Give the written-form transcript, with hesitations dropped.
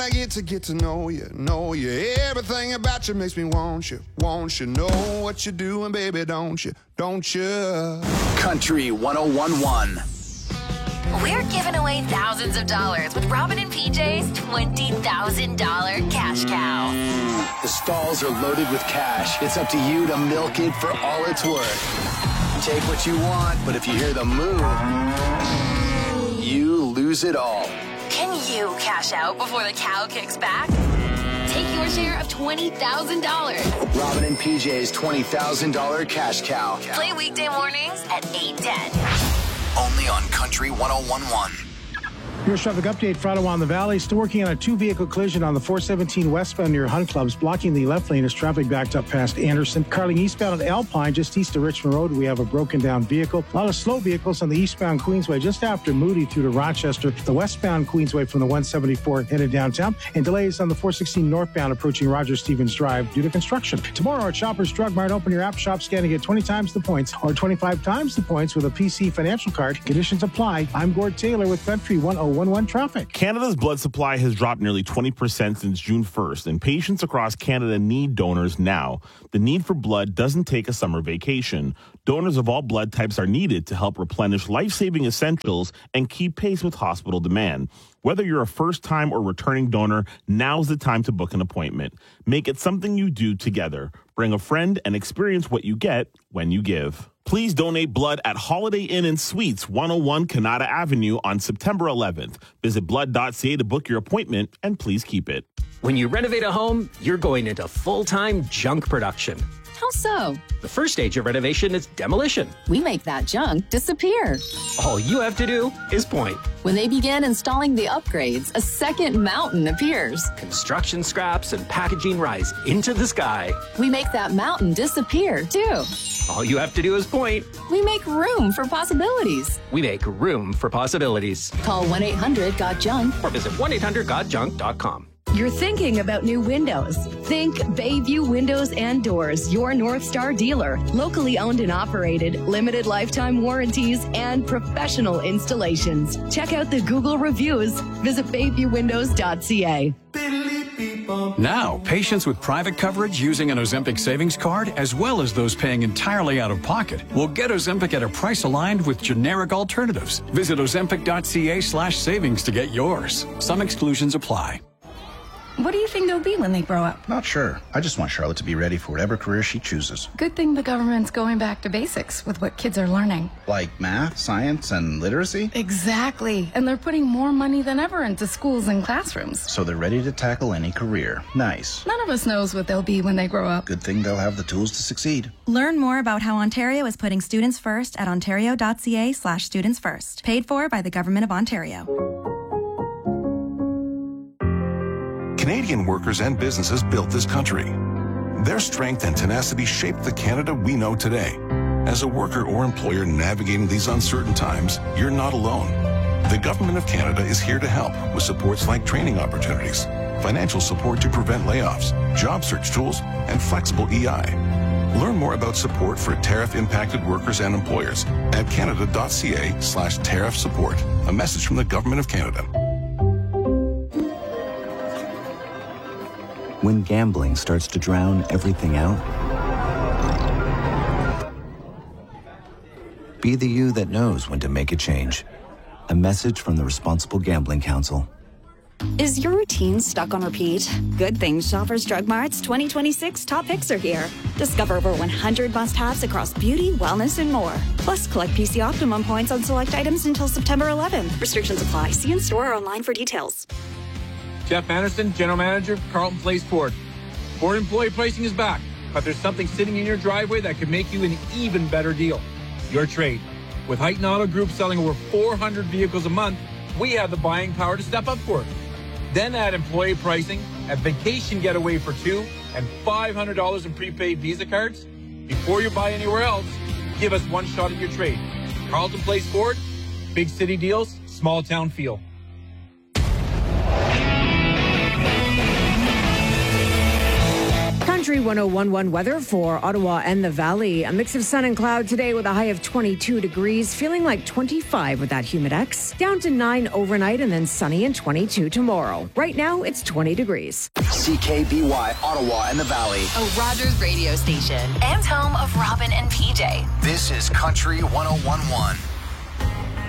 gotta get to know you. Everything about you makes me want you. Know what you're doing, baby, don't you? Country 101.1. We're giving away thousands of dollars with Robin and PJ's $20,000 cash cow. The stalls are loaded with cash. It's up to you to milk it for all it's worth. Take what you want, but if you hear the moo, you lose it all. Can you cash out before the cow kicks back? Take your share of $20,000. Robin and PJ's $20,000 cash cow. Play weekday mornings at 8:10. Only on Country 101.1. Here's traffic update. Friday on the Valley. Still working on a two-vehicle collision on the 417 westbound near Hunt Clubs, blocking the left lane as traffic backed up past Anderson. Carling eastbound at Alpine, just east of Richmond Road, we have a broken-down vehicle. A lot of slow vehicles on the eastbound Queensway, just after Moody through to Rochester. The westbound Queensway from the 174 headed downtown. And delays on the 416 northbound approaching Roger Stevens Drive due to construction. Tomorrow at Shoppers Drug Mart, open your app shop scan to get 20 times the points or 25 times the points with a PC financial card. Conditions apply. I'm Gord Taylor with Country 101.1 traffic. Canada's blood supply has dropped nearly 20% since June 1st, and patients across Canada need donors now. The need for blood doesn't take a summer vacation. Donors of all blood types are needed to help replenish life-saving essentials and keep pace with hospital demand. Whether you're a first-time or returning donor, now's the time to book an appointment. Make it something you do together. Bring a friend and experience what you get when you give. Please donate blood at Holiday Inn and Suites, 101 Canada Avenue on September 11th. Visit blood.ca to book your appointment, and please keep it. When you renovate a home, you're going into full-time junk production. How so? The first stage of renovation is demolition. We make that junk disappear. All you have to do is point. When they begin installing the upgrades, a second mountain appears. Construction scraps and packaging rise into the sky. We make that mountain disappear, too. All you have to do is point. We make room for possibilities. We make room for possibilities. Call 1-800-GOT-JUNK or visit 1-800-GOT-JUNK.com. You're thinking about new windows. Think Bayview Windows and Doors, your North Star dealer. Locally owned and operated, limited lifetime warranties, and professional installations. Check out the Google reviews. Visit bayviewwindows.ca. Now, patients with private coverage using an Ozempic savings card, as well as those paying entirely out of pocket, will get Ozempic at a price aligned with generic alternatives. Visit ozempic.ca/savings to get yours. Some exclusions apply. What do you think they'll be when they grow up? Not sure. I just want Charlotte to be ready for whatever career she chooses. Good thing the government's going back to basics with what kids are learning. Like math, science, and literacy? Exactly. And they're putting more money than ever into schools and classrooms. So they're ready to tackle any career. Nice. None of us knows what they'll be when they grow up. Good thing they'll have the tools to succeed. Learn more about how Ontario is putting students first at ontario.ca/students first. Paid for by the Government of Ontario. Canadian workers and businesses built this country. Their strength and tenacity shaped the Canada we know today. As a worker or employer navigating these uncertain times, you're not alone. The Government of Canada is here to help with supports like training opportunities, financial support to prevent layoffs, job search tools, and flexible EI. Learn more about support for tariff-impacted workers and employers at canada.ca/tariff support. A message from the Government of Canada. When gambling starts to drown everything out, be the you that knows when to make a change. A message from the Responsible Gambling Council. Is your routine stuck on repeat? Good thing Shoppers Drug Mart's 2026 top picks are here. Discover over 100 must-haves across beauty, wellness, and more. Plus, collect PC Optimum points on select items until September 11th. Restrictions apply. See in-store or online for details. Jeff Anderson, General Manager, Carlton Place Ford. Ford employee pricing is back, but there's something sitting in your driveway that could make you an even better deal. Your trade. With Heighton Auto Group selling over 400 vehicles a month, we have the buying power to step up for it. Then add employee pricing, a vacation getaway for two, and $500 in prepaid Visa cards. Before you buy anywhere else, give us one shot at your trade. Carlton Place Ford, big city deals, small town feel. Country 1011 weather for Ottawa and the Valley. A mix of sun and cloud today with a high of 22 degrees, feeling like 25 with that Humidex. Down to 9 overnight and then sunny and 22 tomorrow. Right now, it's 20 degrees. CKBY, Ottawa and the Valley. A Rogers radio station and home of Robin and PJ. This is Country 101.1.